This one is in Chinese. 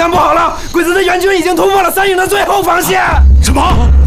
源不好了，鬼子的援军已经突破了3营的最后防线。 什么？